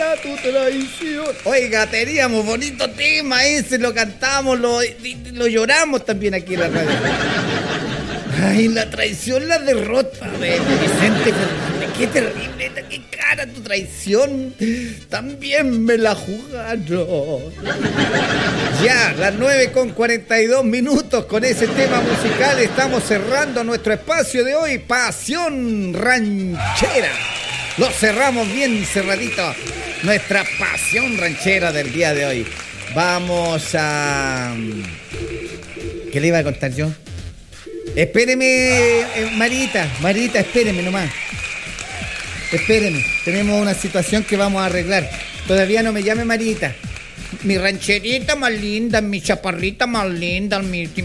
cara tu traición. Oiga, teníamos bonito tema ese, lo cantamos, lo lloramos también aquí en la radio. Ay, la traición, la derrota de Vicente Fernández. Qué terrible, qué cara tu traición. También me la jugaron. Ya, las 9:42 con ese tema musical estamos cerrando nuestro espacio de hoy. Pasión ranchera. Lo cerramos bien cerradito. Nuestra pasión ranchera del día de hoy. Vamos a... ¿Qué le iba a contar yo? Espéreme, Marita, espéreme nomás. Espéreme, tenemos una situación que vamos a arreglar. Todavía no me llame Marita. Mi rancherita más linda, mi chaparrita más linda,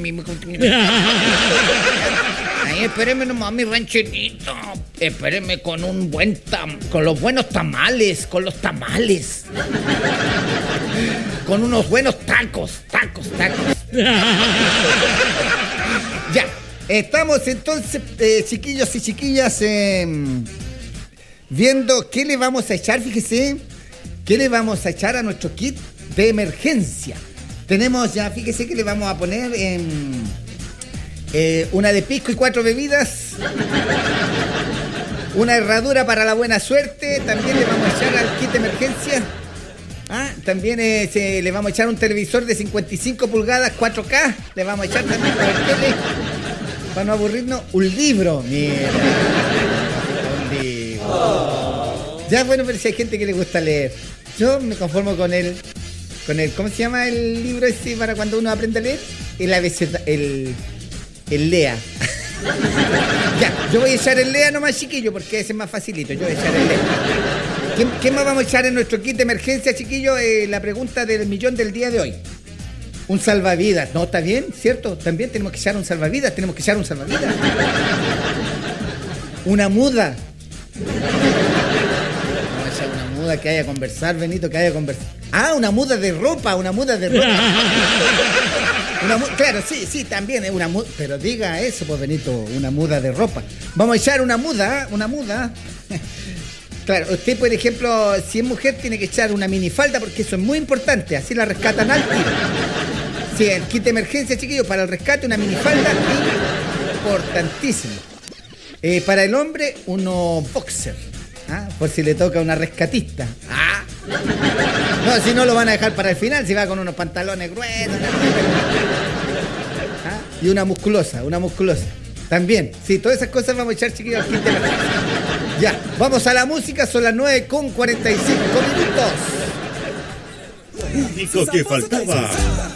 Ay, espéreme nomás, mi rancherita. Espéreme con un con los buenos tamales, con los tamales. Con unos buenos tacos. Ya. Estamos entonces, chiquillos y chiquillas, viendo qué le vamos a echar, fíjese, qué le vamos a echar a nuestro kit de emergencia. Tenemos ya, fíjese que le vamos a poner una de pisco y 4 bebidas, una herradura para la buena suerte, también le vamos a echar al kit de emergencia. También le vamos a echar un televisor de 55 pulgadas 4K, le vamos a echar también para el tele. Para no aburrirnos, un libro. Mira. Un libro. Ya, bueno, pero si hay gente que le gusta leer. Yo me conformo con el ¿cómo se llama el libro ese para cuando uno aprende a leer? El LEA. Ya, yo voy a echar el LEA nomás, chiquillo, porque ese es más facilito. Yo voy a echar el LEA. ¿Qué más vamos a echar en nuestro kit de emergencia, chiquillo? La pregunta del millón del día de hoy. Un salvavidas, ¿no? ¿Está bien? ¿Cierto? También tenemos que echar un salvavidas. Una muda. Vamos a echar una muda que haya conversar, Benito, que haya conversar. Una muda de ropa. Claro, sí, también es una muda. Pero diga eso, pues, Benito, una muda de ropa. Vamos a echar una muda. Claro, usted, por ejemplo, si es mujer, tiene que echar una minifalda porque eso es muy importante. Así la rescatan al tiro. Sí, el kit de emergencia, chiquillos, para el rescate, una minifalda, importantísimo. Para el hombre, unos boxer, por si le toca una rescatista. No, si no lo van a dejar para el final, si va con unos pantalones gruesos. Y una musculosa. También, sí, todas esas cosas vamos a echar, chiquillos, al kit de emergencia. Ya, vamos a la música, son las 9:45. Lo único que faltaba.